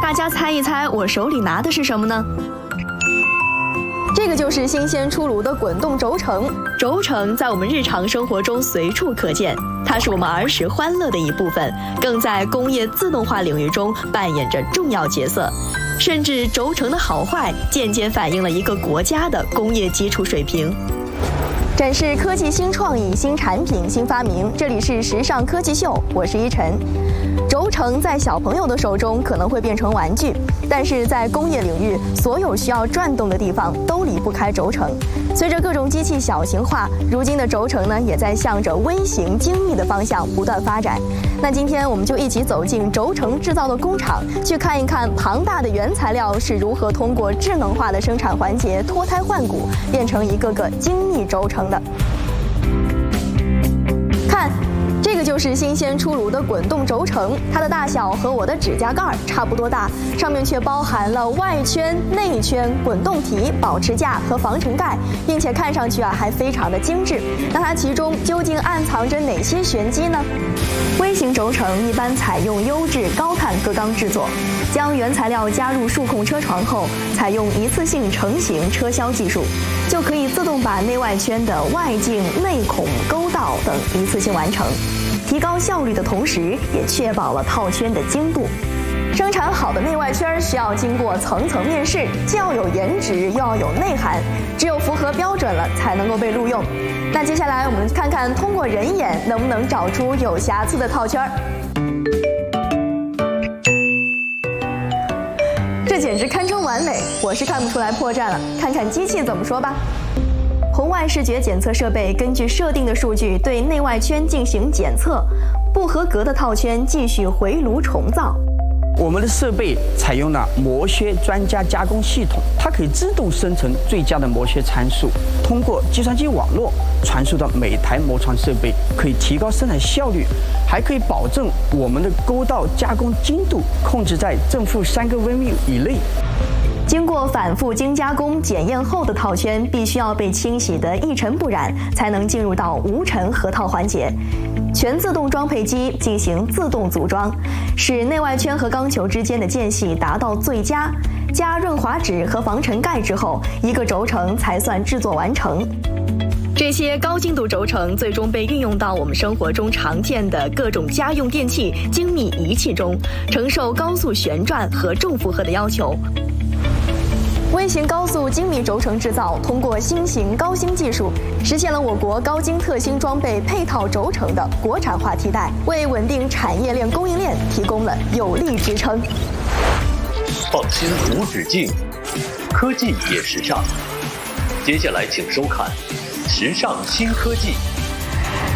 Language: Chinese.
大家猜一猜，我手里拿的是什么呢？ 这个就是新鲜出炉的滚动轴承。 轴承在我们日常生活中随处可见，它是我们儿时欢乐的一部分，更在工业自动化领域中扮演着重要角色。甚至轴承的好坏，间接反映了一个国家的工业基础水平。 展示科技新创意、新产品、新发明，这里是时尚科技秀，我是依晨。轴承在小朋友的手中可能会变成玩具，但是在工业领域，所有需要转动的地方都离不开轴承。随着各种机器小型化，如今的轴承呢，也在向着微型精密的方向不断发展。那今天我们就一起走进轴承制造的工厂，去看一看庞大的原材料是如何通过智能化的生产环节脱胎换骨，变成一个个精密轴承的。看，这个就是新鲜出炉的滚动轴承，它的大小和我的指甲盖差不多大，上面却包含了外圈、内圈、滚动体、保持架和防尘盖，并且看上去还非常的精致。那它其中究竟暗藏着哪些玄机呢？微型轴承一般采用优质高碳铬钢制作，将原材料加入数控车床后，采用一次性成型车销技术，就可以自动把内外圈的外径、内孔、沟道等一次性完成，提高效率的同时，也确保了套圈的精度。生产好的内外圈需要经过层层面试，既要有颜值，又要有内涵，只有符合标准了，才能够被录用。那接下来我们看看，通过人眼能不能找出有瑕疵的套圈。这简直堪称完美，我是看不出来破绽了，看看机器怎么说吧。红外视觉检测设备根据设定的数据对内外圈进行检测，不合格的套圈继续回炉重造。 我们的设备采用了磨削专家加工系统，它可以自动生成最佳的磨削参数，通过计算机网络传输到每台磨床设备，可以提高生产效率，还可以保证我们的沟道加工精度控制在正负3个微米以内。 经过反复精加工检验后的套圈必须要被清洗得一尘不染，才能进入到无尘合套环节。全自动装配机进行自动组装，使内外圈和钢球之间的间隙达到最佳。加润滑纸和防尘盖之后，一个轴承才算制作完成。 这些高精度轴承最终被运用到我们生活中常见的各种家用电器、精密仪器中，承受高速旋转和重负荷的要求。 微型高速精密轴承制造通过新型高新技术，实现了我国高精特新装备配套轴承的国产化替代，为稳定产业链供应链提供了有力支撑。 创新无止境，科技也时尚。接下来请收看《时尚新科技》。